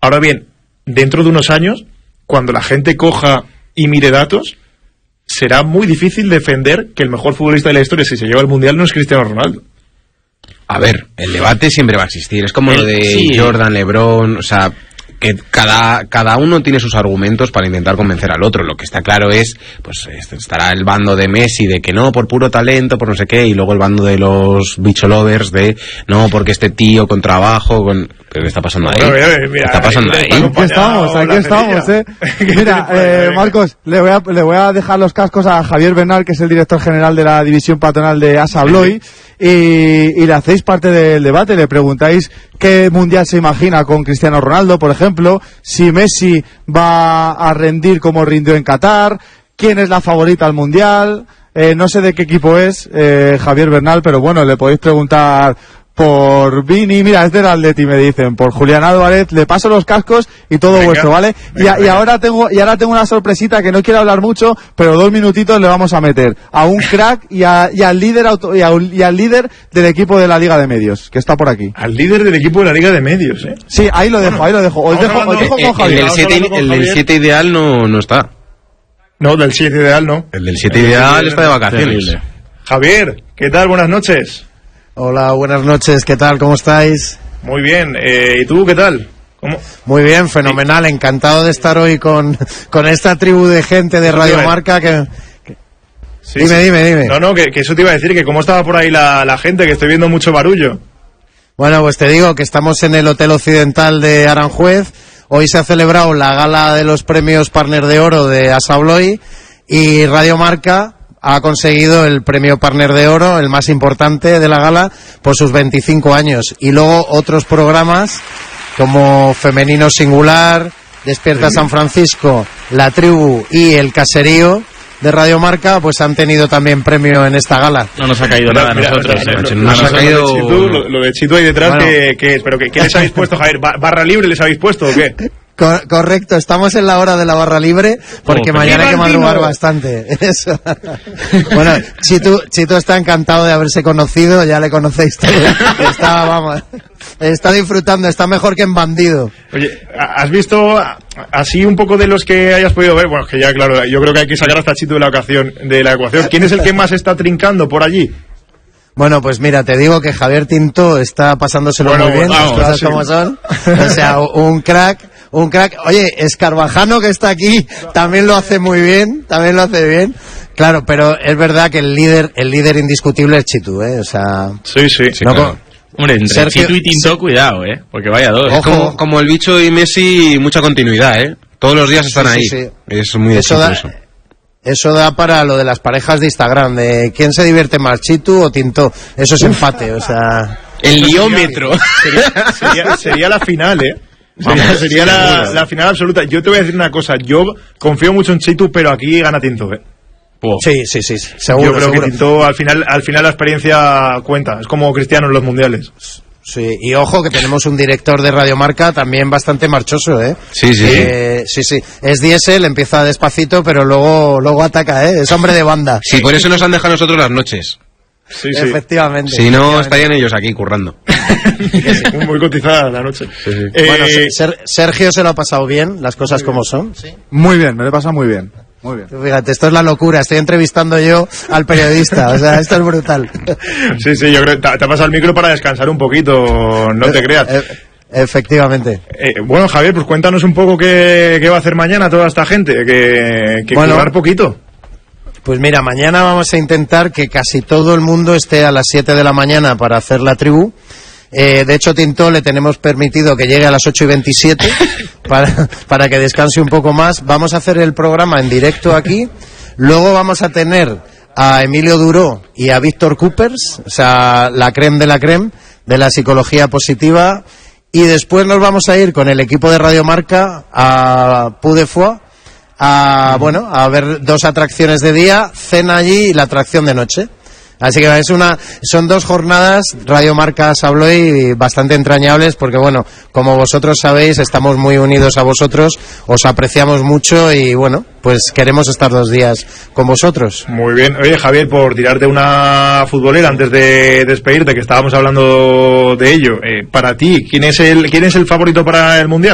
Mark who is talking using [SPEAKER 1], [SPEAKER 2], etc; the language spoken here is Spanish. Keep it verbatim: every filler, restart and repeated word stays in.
[SPEAKER 1] Ahora bien, dentro de unos años, cuando la gente coja y mire datos, será muy difícil defender que el mejor futbolista de la historia, si se lleva el Mundial, no es Cristiano Ronaldo.
[SPEAKER 2] A ver, el debate siempre va a existir. Es como
[SPEAKER 3] el,
[SPEAKER 2] lo de
[SPEAKER 3] sí.
[SPEAKER 2] Jordan, LeBron, o sea, que cada, cada uno tiene sus argumentos para intentar convencer al otro. Lo que está claro es, pues estará el bando de Messi de que no, por puro talento, por no sé qué, y luego el bando de los bicho lovers de no, porque este tío con trabajo, con... ¿Qué está pasando ahí?
[SPEAKER 1] Bueno, mira, mira,
[SPEAKER 2] ¿Qué está pasando ahí?
[SPEAKER 4] Aquí estamos, aquí estamos, eh. Mira, eh, Marcos, le voy, a, le voy a dejar los cascos a Javier Bernal, que es el director general de la división patronal de AS Abloy, y, y le hacéis parte del debate, le preguntáis qué mundial se imagina con Cristiano Ronaldo, por ejemplo, si Messi va a rendir como rindió en Qatar, quién es la favorita al mundial, eh, no sé de qué equipo es eh, Javier Bernal, pero bueno, le podéis preguntar por Vini, mira, es del Atleti, me dicen, por Julián Álvarez, le paso los cascos y todo venga, vuestro, ¿vale? Venga, y, a, y ahora tengo y ahora tengo una sorpresita que no quiero hablar mucho, pero dos minutitos le vamos a meter a un crack y, a, y al líder auto, y, a, y al líder del equipo de la Liga de Medios, que está por aquí.
[SPEAKER 1] Al líder del equipo de la Liga de Medios, ¿eh?
[SPEAKER 4] Sí, ahí lo dejo, ahí lo dejo. Os dejo, os dejo con Javier.
[SPEAKER 2] El del siete ideal no, no está.
[SPEAKER 1] No, del siete ideal no.
[SPEAKER 2] El del siete ideal está de vacaciones.
[SPEAKER 1] Terrible. Javier, ¿qué tal? Buenas noches.
[SPEAKER 5] Hola, buenas noches, ¿qué tal? ¿Cómo estáis?
[SPEAKER 1] Muy bien, eh, ¿y tú qué tal? ¿Cómo?
[SPEAKER 5] Muy bien, fenomenal, encantado de estar hoy con, con esta tribu de gente de Radio Marca que... que...
[SPEAKER 1] Sí,
[SPEAKER 5] dime,
[SPEAKER 1] sí.
[SPEAKER 5] dime, dime.
[SPEAKER 1] No, no, que, que eso te iba a decir, que cómo estaba por ahí la, la gente, que estoy viendo mucho barullo.
[SPEAKER 5] Bueno, pues te digo que estamos en el Hotel Occidental de Aranjuez, hoy se ha celebrado la gala de los premios Partner de Oro de AS Abloy y Radio Marca ha conseguido el premio Partner de Oro, el más importante de la gala, por sus veinticinco años. Y luego otros programas como Femenino Singular, Despierta San Francisco, La Tribu y El Caserío de Radio Marca, pues han tenido también premio en esta gala.
[SPEAKER 3] No nos ha caído nada a nosotros.
[SPEAKER 1] Mira,
[SPEAKER 3] eh.
[SPEAKER 1] mira,
[SPEAKER 2] no nos ha caído...
[SPEAKER 1] Lo de Chitu, lo, lo de Chitu ahí detrás,
[SPEAKER 5] bueno.
[SPEAKER 1] que, que es, pero que, ¿qué les habéis puesto, Javier? ¿Barra libre les habéis puesto o qué?
[SPEAKER 5] Co- correcto, estamos en la hora de la barra libre porque oh, mañana hay que madrugar bastante. Eso. Bueno, Chitu, Chitu está encantado de haberse conocido, ya le conocéis todos. Está, vamos, está disfrutando, está mejor que en Bandido.
[SPEAKER 1] Oye, ¿has visto así un poco de los que hayas podido ver? Bueno, que ya claro, yo creo que hay que sacar hasta Chitu de la ecuación, de la ecuación. ¿Quién es el que más está trincando por allí?
[SPEAKER 5] Bueno, pues mira, te digo que Javier Tinto está pasándoselo
[SPEAKER 1] bueno,
[SPEAKER 5] muy bien,
[SPEAKER 1] vamos,
[SPEAKER 5] las cosas
[SPEAKER 1] sí.
[SPEAKER 5] como son. O sea, un crack, un crack. Oye, Escarvajano, que está aquí, también lo hace muy bien, también lo hace bien. Claro, pero es verdad que el líder, el líder indiscutible es Chitu, ¿eh? O sea...
[SPEAKER 1] Sí, sí.
[SPEAKER 2] sí
[SPEAKER 5] no,
[SPEAKER 2] claro.
[SPEAKER 3] Hombre, entre
[SPEAKER 5] Sergio,
[SPEAKER 3] Chitu y Tinto, cuidado, ¿eh? Porque vaya dos.
[SPEAKER 2] Es como, como el bicho y Messi, mucha continuidad, ¿eh? Todos los días están
[SPEAKER 5] sí,
[SPEAKER 2] ahí.
[SPEAKER 5] sí, sí.
[SPEAKER 2] Es muy de
[SPEAKER 5] eso
[SPEAKER 2] Chitu
[SPEAKER 5] da,
[SPEAKER 2] eso.
[SPEAKER 5] Eso da para lo de las parejas de Instagram, de quién se divierte más, Chitu o Tinto. Eso es empate, o sea...
[SPEAKER 2] El liómetro.
[SPEAKER 1] Sería, sería, sería la final, ¿eh? Sería,
[SPEAKER 2] Vamos,
[SPEAKER 1] sería
[SPEAKER 2] sí,
[SPEAKER 1] la,
[SPEAKER 2] seguro.
[SPEAKER 1] la final absoluta. Yo te voy a decir una cosa, yo confío mucho en Chitu, pero aquí gana Tinto, ¿eh?
[SPEAKER 5] Sí, sí, sí, seguro.
[SPEAKER 1] Yo creo
[SPEAKER 5] seguro.
[SPEAKER 1] que Tinto al final, al final la experiencia cuenta, es como Cristiano en los mundiales.
[SPEAKER 5] Sí, y ojo que tenemos un director de Radio Marca también bastante marchoso, ¿eh?
[SPEAKER 2] Sí, sí.
[SPEAKER 5] Eh, sí, sí. Es diésel, empieza despacito, pero luego luego ataca, ¿eh? Es hombre de banda.
[SPEAKER 2] Sí, por eso nos han dejado nosotros las noches.
[SPEAKER 1] Sí, sí.
[SPEAKER 5] Efectivamente.
[SPEAKER 2] Si no,
[SPEAKER 5] efectivamente.
[SPEAKER 2] estarían ellos aquí currando.
[SPEAKER 1] Muy cotizada la noche.
[SPEAKER 2] Sí, sí.
[SPEAKER 1] Eh,
[SPEAKER 5] Bueno, Ser- Sergio se lo ha pasado bien, las cosas como son. ¿Sí?
[SPEAKER 4] Muy bien, me lo he pasado muy bien. Muy bien.
[SPEAKER 5] Tú fíjate, esto es la locura, estoy entrevistando yo al periodista, o sea, esto es brutal.
[SPEAKER 1] Sí, sí, yo creo que te, te ha pasado el micro para descansar un poquito, no te creas.
[SPEAKER 5] Eh, efectivamente.
[SPEAKER 1] Eh, bueno, Javier, pues cuéntanos un poco qué, qué va a hacer mañana toda esta gente, que, que
[SPEAKER 5] Bueno.
[SPEAKER 1] currar poquito.
[SPEAKER 5] Pues mira, mañana vamos a intentar que casi todo el mundo esté a las siete de la mañana para hacer la tribu. Eh, de hecho, Tinto le tenemos permitido que llegue a las ocho y veintisiete para, para que descanse un poco más. Vamos a hacer el programa en directo aquí. Luego vamos a tener a Emilio Duró y a Víctor Coopers, o sea, la creme de la creme de la psicología positiva. Y después nos vamos a ir con el equipo de Radio Marca a Puy de Foix, a, bueno, a ver dos atracciones de día, cena allí y la atracción de noche. Así que es una, son dos jornadas Radio Marca AS Abloy bastante entrañables porque, bueno, como vosotros sabéis, estamos muy unidos a vosotros, os apreciamos mucho y, bueno, pues queremos estar dos días con vosotros.
[SPEAKER 1] Muy bien. Oye, Javier, por tirarte una futbolera antes de despedirte, que estábamos hablando de ello, eh, para ti, ¿quién es el quién es el favorito para el Mundial?